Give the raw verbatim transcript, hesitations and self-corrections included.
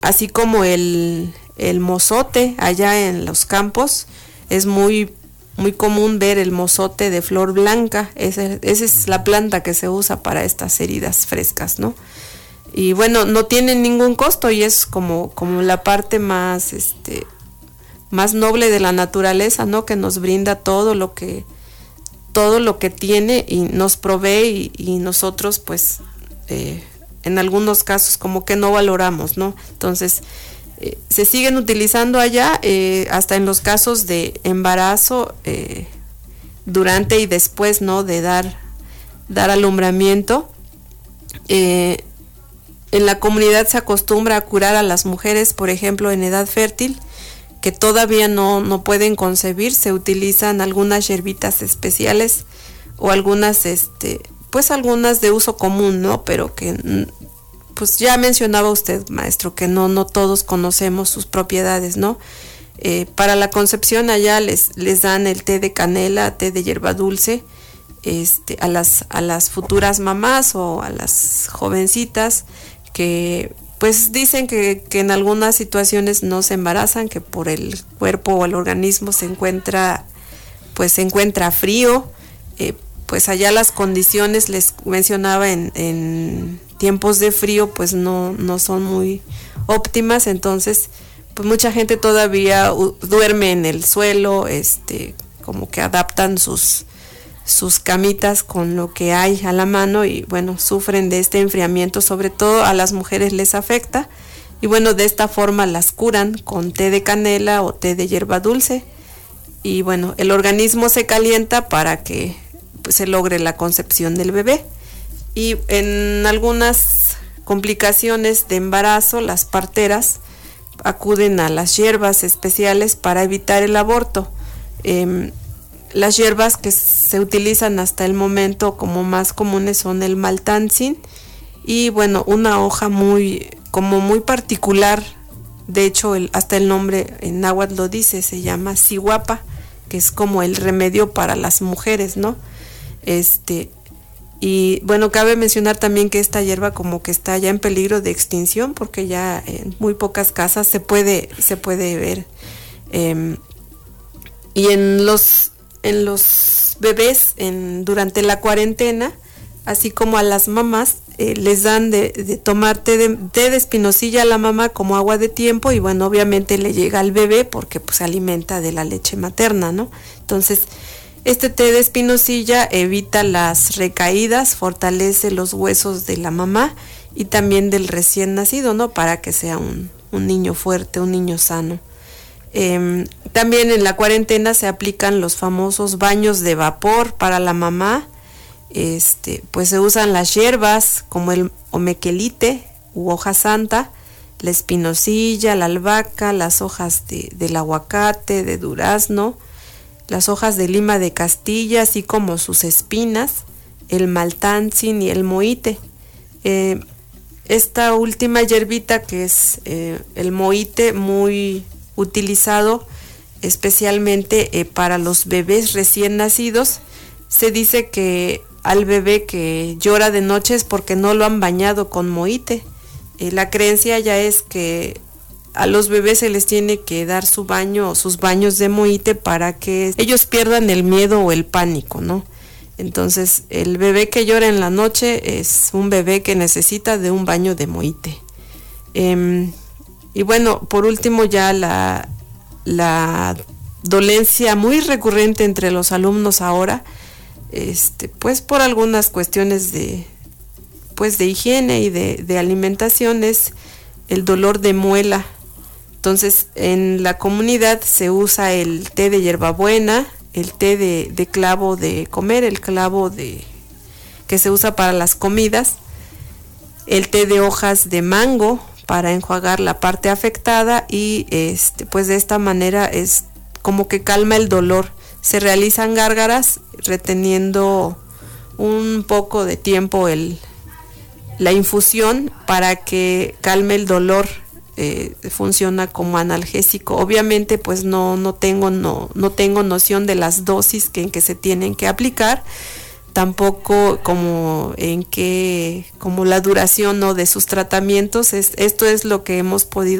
así como el, el mozote allá en los campos. Es muy, muy común ver el mozote de flor blanca. Esa, esa es la planta que se usa para estas heridas frescas, ¿no? Y bueno, no tienen ningún costo y es como, como la parte más, este, más noble de la naturaleza, ¿no? Que nos brinda todo lo que, todo lo que tiene y nos provee, y, y nosotros, pues, eh, en algunos casos como que no valoramos, ¿no? Entonces, eh, se siguen utilizando allá, eh, hasta en los casos de embarazo, eh, durante y después, ¿no? De dar, dar alumbramiento. Eh, en la comunidad se acostumbra a curar a las mujeres, por ejemplo, en edad fértil, que todavía no, no pueden concebir. Se utilizan algunas hierbitas especiales o algunas, este, pues algunas de uso común, ¿no? Pero que, pues ya mencionaba usted, maestro, que no, no todos conocemos sus propiedades, ¿no? Eh, para la concepción allá les, les dan el té de canela, té de hierba dulce, este, a las, a las futuras mamás o a las jovencitas que pues dicen que, que en algunas situaciones no se embarazan, que por el cuerpo o el organismo se encuentra, pues se encuentra frío. Eh, pues allá las condiciones, les mencionaba, en, en tiempos de frío pues no, no son muy óptimas, entonces pues mucha gente todavía uh, duerme en el suelo, este, como que adaptan sus sus camitas con lo que hay a la mano y bueno, sufren de este enfriamiento, sobre todo a las mujeres les afecta, y bueno, de esta forma las curan con té de canela o té de hierba dulce, y bueno, el organismo se calienta para que pues, se logre la concepción del bebé. Y en algunas complicaciones de embarazo, las parteras acuden a las hierbas especiales para evitar el aborto. Eh, Las hierbas que se utilizan hasta el momento como más comunes son el maltantzin y bueno, una hoja muy, como muy particular, de hecho el, hasta el nombre en náhuatl lo dice, se llama sihuapa, que es como el remedio para las mujeres, ¿no? Este, y bueno, cabe mencionar también que esta hierba como que está ya en peligro de extinción, porque ya en muy pocas casas se puede, se puede ver. Eh, y en los en los bebés en, durante la cuarentena, así como a las mamás, eh, les dan de, de tomar té de, té de espinosilla a la mamá como agua de tiempo, y bueno, obviamente le llega al bebé porque pues se alimenta de la leche materna, ¿no? Entonces, este té de espinosilla evita las recaídas, fortalece los huesos de la mamá y también del recién nacido, ¿no? Para que sea un, un niño fuerte, un niño sano. Eh, también en la cuarentena se aplican los famosos baños de vapor para la mamá. Este, pues se usan las hierbas como el omequelite u hoja santa, la espinosilla, la albahaca, las hojas de, del aguacate, de durazno, las hojas de lima de Castilla, así como sus espinas, el maltantzin y el moite. Eh, esta última hierbita, que es eh, el moite, muy utilizado especialmente eh, para los bebés recién nacidos. Se dice que al bebé que llora de noche es porque no lo han bañado con moite. Eh, la creencia ya es que a los bebés se les tiene que dar su baño o sus baños de moite para que ellos pierdan el miedo o el pánico, ¿no? Entonces, el bebé que llora en la noche es un bebé que necesita de un baño de moite. Eh, Y bueno, por último ya la, la dolencia muy recurrente entre los alumnos ahora, este, pues por algunas cuestiones de, pues de higiene y de, de alimentación, es el dolor de muela. Entonces en la comunidad se usa el té de hierbabuena, el té de, de clavo de comer, el clavo de que se usa para las comidas, el té de hojas de mango para enjuagar la parte afectada, y este pues de esta manera es como que calma el dolor. Se realizan gárgaras reteniendo un poco de tiempo el la infusión para que calme el dolor. Eh, funciona como analgésico. Obviamente pues no no tengo no no tengo noción de las dosis que en que se tienen que aplicar, tampoco como en qué, como la duración, ¿no?, de sus tratamientos. Es, esto es lo que hemos podido